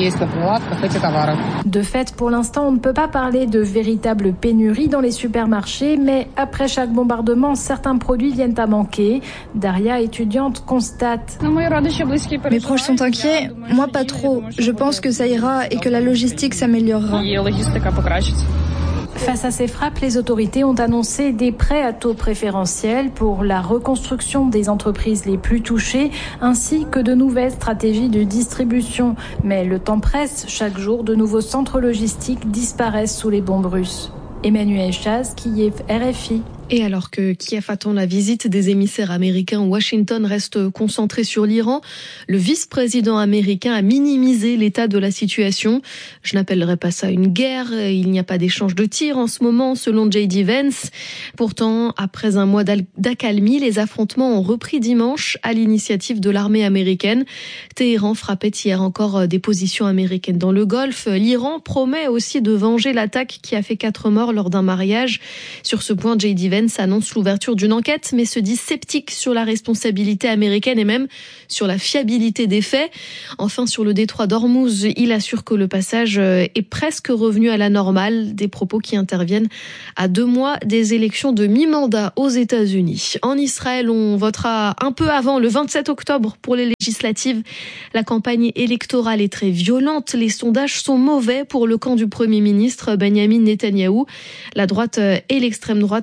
De fait, pour l'instant, on ne peut pas parler de véritable pénurie dans les supermarchés, mais après chaque bombardement, certains produits viennent à manquer. Daria, étudiante, constate. Mes proches sont inquiets, moi pas trop. Je pense que ça ira et que la logistique s'améliorera. Face à ces frappes, les autorités ont annoncé des prêts à taux préférentiels pour la reconstruction des entreprises les plus touchées, ainsi que de nouvelles stratégies de distribution. Mais le temps presse, chaque jour, de nouveaux centres logistiques disparaissent sous les bombes russes. Emmanuel Chaz, Kiev, RFI. Et alors que Kiev attend la visite des émissaires américains, Washington reste concentré sur l'Iran. Le vice-président américain a minimisé l'état de la situation. Je n'appellerai pas ça une guerre. Il n'y a pas d'échange de tirs en ce moment, selon J.D. Vance. Pourtant, après un mois d'accalmie, les affrontements ont repris dimanche à l'initiative de l'armée américaine. Téhéran frappait hier encore des positions américaines dans le Golfe. L'Iran promet aussi de venger l'attaque qui a fait 4 morts lors d'un mariage. Sur ce point, J.D. Vance annonce l'ouverture d'une enquête, mais se dit sceptique sur la responsabilité américaine et même sur la fiabilité des faits. Enfin, sur le détroit d'Ormuz, il assure que le passage est presque revenu à la normale, des propos qui interviennent à 2 mois des élections de mi-mandat aux États-Unis. En Israël, on votera un peu avant, le 27 octobre, pour les législatives. La campagne électorale est très violente. Les sondages sont mauvais pour le camp du Premier ministre Benyamin Netanyahou. La droite et l'extrême droite du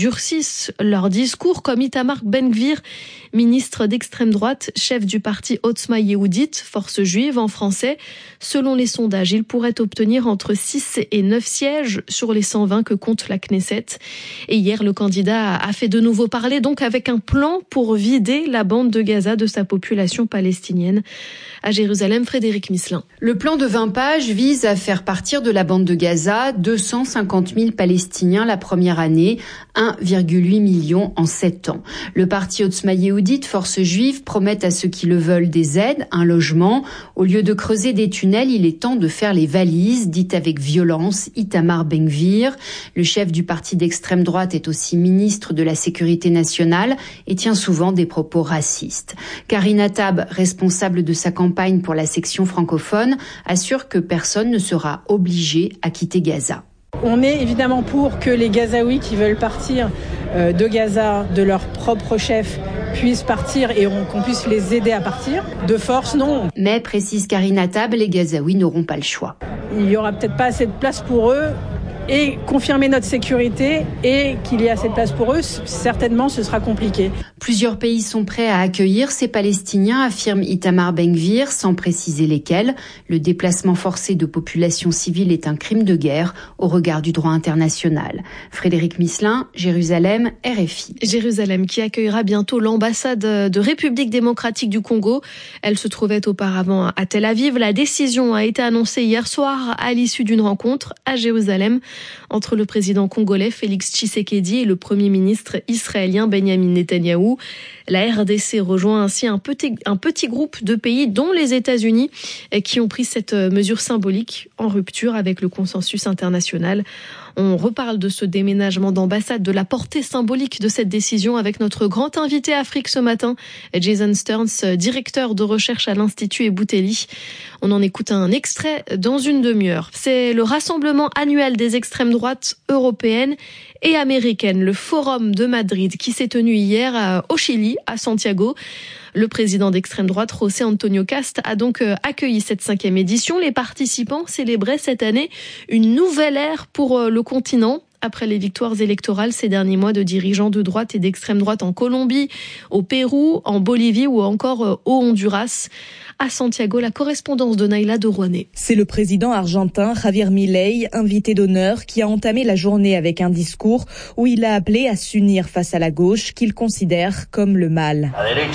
durcissent leur discours, comme Itamar Ben-Gvir, ministre d'extrême droite, chef du parti Otzma Yehudit, force juive en français. Selon les sondages, il pourrait obtenir entre 6 et 9 sièges sur les 120 que compte la Knesset. Et hier, le candidat a fait de nouveau parler, donc avec un plan pour vider la bande de Gaza de sa population palestinienne. À Jérusalem, Frédéric Misselin. Le plan de 20 pages vise à faire partir de la bande de Gaza 250 000 Palestiniens la première année, 1,8 million en 7 ans. Le parti Otzma Yehudit, force juive, promet à ceux qui le veulent des aides, un logement. Au lieu de creuser des tunnels, il est temps de faire les valises, dit avec violence Itamar Ben-Gvir. Le chef du parti d'extrême droite est aussi ministre de la Sécurité nationale et tient souvent des propos racistes. Karine Attab, responsable de sa campagne pour la section francophone, assure que personne ne sera obligé à quitter Gaza. On est évidemment pour que les Gazaouis qui veulent partir de Gaza, de leur propre chef, puissent partir et qu'on puisse les aider à partir. De force, non. Mais, précise Karine Attab, les Gazaouis n'auront pas le choix. Il n'y aura peut-être pas assez de place pour eux. Et confirmer notre sécurité et qu'il y a assez de place pour eux, certainement ce sera compliqué. Plusieurs pays sont prêts à accueillir ces Palestiniens, affirme Itamar Ben-Gvir, sans préciser lesquels. Le déplacement forcé de populations civiles est un crime de guerre au regard du droit international. Frédéric Misselin, Jérusalem, RFI. Jérusalem qui accueillera bientôt l'ambassade de République démocratique du Congo. Elle se trouvait auparavant à Tel Aviv. La décision a été annoncée hier soir à l'issue d'une rencontre à Jérusalem entre le président congolais Félix Tshisekedi et le premier ministre israélien Benyamin Netanyahou. La RDC rejoint ainsi un petit groupe de pays, dont les États-Unis, qui ont pris cette mesure symbolique en rupture avec le consensus international. On reparle de ce déménagement d'ambassade, de la portée symbolique de cette décision avec notre grand invité Afrique ce matin, Jason Stearns, directeur de recherche à l'Institut Ebouteli. On en écoute un extrait dans une demi-heure. C'est le rassemblement annuel des extrêmes droites européennes et américaines, le Forum de Madrid, qui s'est tenu hier au Chili, à Santiago. Le président d'extrême droite, José Antonio Cast, a donc accueilli cette 5e édition. Les participants célébraient cette année une nouvelle ère pour le continent. Après les victoires électorales ces derniers mois de dirigeants de droite et d'extrême droite en Colombie, au Pérou, en Bolivie ou encore au Honduras. À Santiago, la correspondance de Naïla de Rouanet. C'est le président argentin Javier Milei, invité d'honneur, qui a entamé la journée avec un discours où il a appelé à s'unir face à la gauche qu'il considère comme le mal.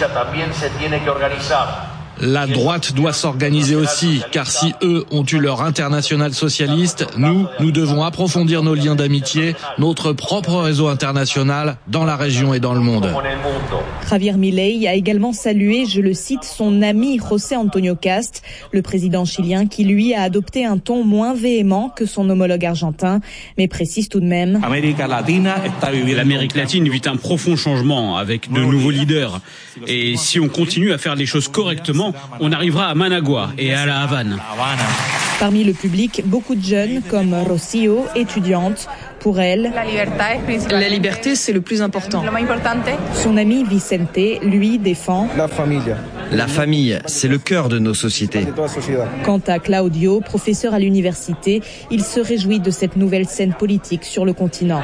La droite doit s'organiser aussi, car si eux ont eu leur internationale socialiste, nous devons approfondir nos liens d'amitié, notre propre réseau international dans la région et dans le monde. Javier Milei a également salué, je le cite, son ami José Antonio Cast, le président chilien qui lui a adopté un ton moins véhément que son homologue argentin, mais précise tout de même. L'Amérique latine vit un profond changement avec de nouveaux leaders. Et si on continue à faire les choses correctement, on arrivera à Managua et à La Havane. Parmi le public, beaucoup de jeunes comme Rocio, étudiante. Pour elle, la liberté, c'est le plus important. Son ami Vicente, lui, défend la famille, c'est le cœur de nos sociétés. Quant à Claudio, professeur à l'université, il se réjouit de cette nouvelle scène politique sur le continent.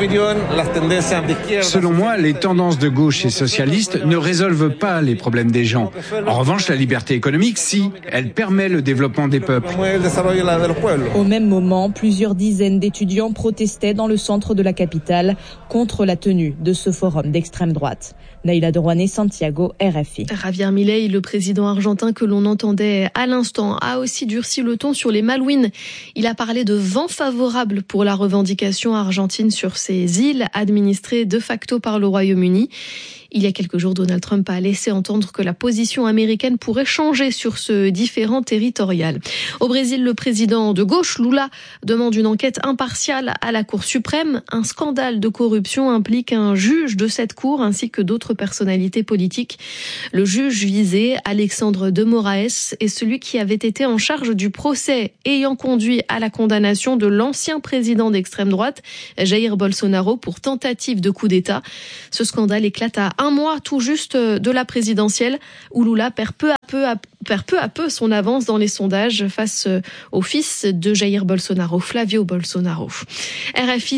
Selon moi, les tendances de gauche et socialistes ne résolvent pas les problèmes des gens. En revanche, la liberté économique, si, elle permet le développement des peuples. Au même moment, plusieurs dizaines d'étudiants protestaient dans le centre de la capitale contre la tenue de ce forum d'extrême droite. Naïla de Rouanet, Santiago, RFI. Javier Milei, le président argentin que l'on entendait à l'instant, a aussi durci le ton sur les Malouines. Il a parlé de vent favorable pour la revendication argentine sur ces îles administrées de facto par le Royaume-Uni. Il y a quelques jours, Donald Trump a laissé entendre que la position américaine pourrait changer sur ce différend territorial. Au Brésil, le président de gauche, Lula, demande une enquête impartiale à la Cour suprême. Un scandale de corruption implique un juge de cette cour ainsi que d'autres personnalités politiques. Le juge visé, Alexandre de Moraes, est celui qui avait été en charge du procès ayant conduit à la condamnation de l'ancien président d'extrême droite, Jair Bolsonaro, pour tentative de coup d'État. Ce scandale éclate à un mois tout juste de la présidentielle où Lula perd peu perd peu à peu son avance dans les sondages face au fils de Jair Bolsonaro, Flavio Bolsonaro. RFI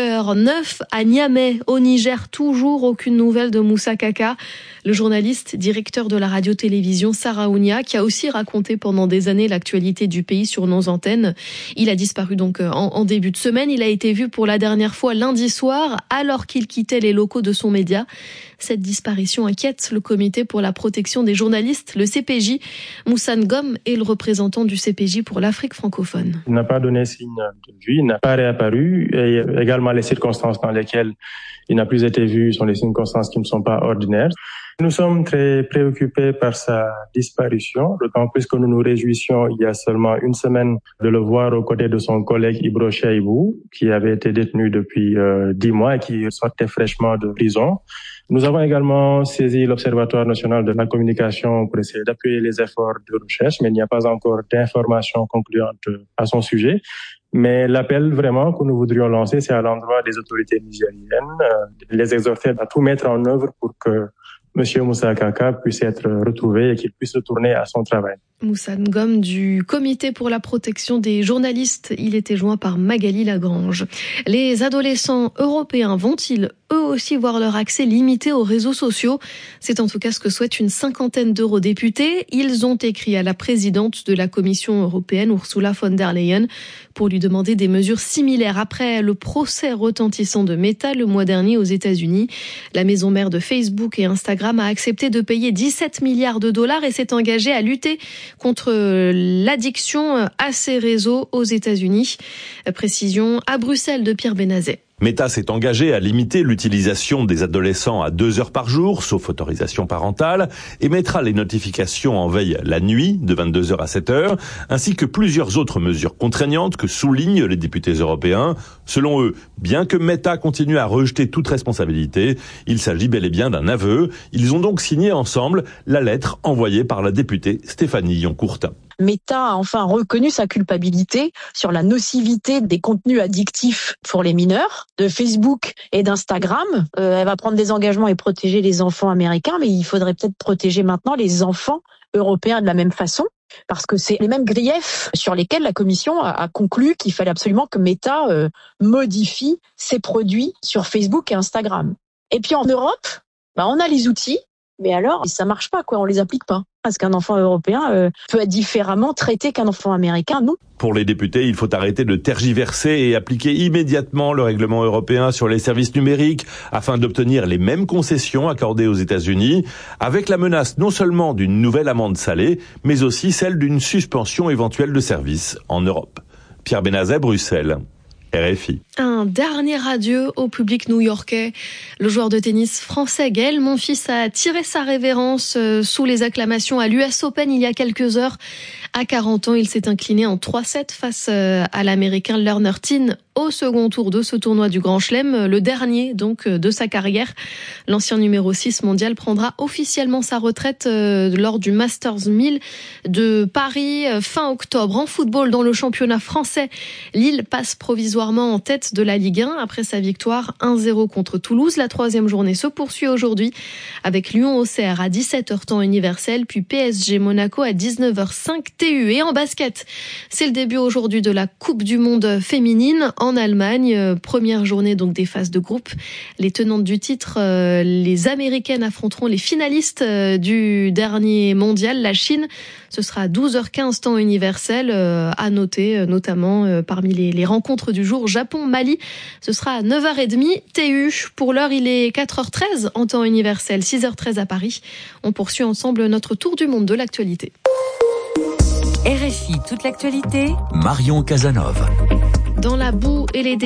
5h09 à Niamey, au Niger, toujours aucune nouvelle de Moussa Kaka. Le journaliste, directeur de la radio-télévision Saraounia, qui a aussi raconté pendant des années l'actualité du pays sur nos antennes. Il a disparu donc en début de semaine. Il a été vu pour la dernière fois lundi soir, alors qu'il quittait les locaux de son média. Cette disparition inquiète le comité pour la protection des journalistes, le CPJ. Moussa Ngom est le représentant du CPJ pour l'Afrique francophone. Il n'a pas donné signe de vue, il n'a pas réapparu, et également les circonstances dans lesquelles il n'a plus été vu sont des circonstances qui ne sont pas ordinaires. Nous sommes très préoccupés par sa disparition, d'autant plus que nous nous réjouissions il y a seulement une semaine de le voir aux côtés de son collègue Ibro Chaibou, qui avait été détenu depuis 10 mois et qui sortait fraîchement de prison. Nous avons également saisi l'Observatoire national de la communication pour essayer d'appuyer les efforts de recherche, mais il n'y a pas encore d'informations concluantes à son sujet. Mais l'appel vraiment que nous voudrions lancer, c'est à l'endroit des autorités nigériennes, les exhorter à tout mettre en œuvre pour que Monsieur Moussa Kaka puisse être retrouvé et qu'il puisse retourner à son travail. Moussa Ngom du comité pour la protection des journalistes. Il était joint par Magali Lagrange. Les adolescents européens vont-ils eux aussi voir leur accès limité aux réseaux sociaux? C'est en tout cas ce que souhaitent une 50aine d'eurodéputés. Ils ont écrit à la présidente de la Commission européenne, Ursula von der Leyen, pour lui demander des mesures similaires. Après le procès retentissant de Meta le mois dernier aux États-Unis, la maison mère de Facebook et Instagram a accepté de payer 17 milliards de dollars et s'est engagée à lutter contre l'addiction à ces réseaux aux États-Unis. Précision à Bruxelles de Pierre Benazet. Meta s'est engagé à limiter l'utilisation des adolescents à 2 heures par jour, sauf autorisation parentale, et mettra les notifications en veille la nuit, de 22h à 7h, ainsi que plusieurs autres mesures contraignantes que soulignent les députés européens. Selon eux, bien que Meta continue à rejeter toute responsabilité, il s'agit bel et bien d'un aveu. Ils ont donc signé ensemble la lettre envoyée par la députée Stéphanie Yoncourtin. Meta a enfin reconnu sa culpabilité sur la nocivité des contenus addictifs pour les mineurs de Facebook et d'Instagram. Elle va prendre des engagements et protéger les enfants américains, mais il faudrait peut-être protéger maintenant les enfants européens de la même façon, parce que c'est les mêmes griefs sur lesquels la Commission a conclu qu'il fallait absolument que Meta modifie ses produits sur Facebook et Instagram. Et puis en Europe, on a les outils, mais alors ça marche pas, on les applique pas. Parce qu'un enfant européen peut être différemment traité qu'un enfant américain, non. Pour les députés, il faut arrêter de tergiverser et appliquer immédiatement le règlement européen sur les services numériques afin d'obtenir les mêmes concessions accordées aux États-Unis, avec la menace non seulement d'une nouvelle amende salée, mais aussi celle d'une suspension éventuelle de services en Europe. Pierre Benazet, Bruxelles. RFI. Un dernier adieu au public new-yorkais. Le joueur de tennis français Gaël Monfils a tiré sa révérence sous les acclamations à l'US Open il y a quelques heures. À 40 ans, il s'est incliné en 3-7 face à l'Américain Lerner Tin au second tour de ce tournoi du Grand Chelem, le dernier donc de sa carrière. L'ancien numéro 6 mondial prendra officiellement sa retraite lors du Masters 1000 de Paris fin octobre. En football, dans le championnat français, Lille passe provisoirement en tête de la Ligue 1 après sa victoire 1-0 contre Toulouse. La 3e journée se poursuit aujourd'hui avec Lyon-Auxerre à 17h temps universel, puis PSG Monaco à 19h05 TU. Et en basket, c'est le début aujourd'hui de la Coupe du Monde féminine en Allemagne. Première journée donc des phases de groupe. Les tenantes du titre, les Américaines, affronteront les finalistes du dernier mondial, la Chine. Ce sera à 12h15 temps universel. À noter notamment parmi les rencontres du jour, Japon-Mali. Ce sera à 9h30 TU. Pour l'heure, il est 4h13 en temps universel, 6h13 à Paris. On poursuit ensemble notre tour du monde de l'actualité. RFI, toute l'actualité. Marion Casanov. Dans la boue et les